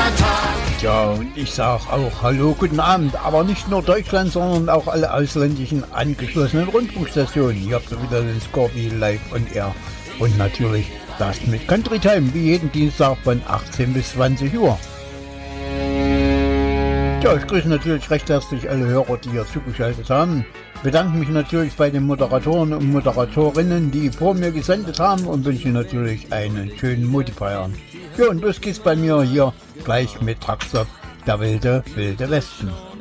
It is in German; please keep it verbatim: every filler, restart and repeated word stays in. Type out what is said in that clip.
Ja, und ich sag auch Hallo, guten Abend, aber nicht nur Deutschland, sondern auch alle ausländischen angeschlossenen Rundfunkstationen. Ihr habt so wieder den Scorpi live on air. Und natürlich das mit Country Time, wie jeden Dienstag von achtzehn bis zwanzig Uhr. Ja, ich grüße natürlich recht herzlich alle Hörer, die hier zugeschaltet haben. Bedanke mich natürlich bei den Moderatoren und Moderatorinnen, die vor mir gesendet haben, und wünsche natürlich einen schönen Multiplier. Ja, und los geht's bei mir hier gleich mit Truckstop, der wilde, wilde Westen.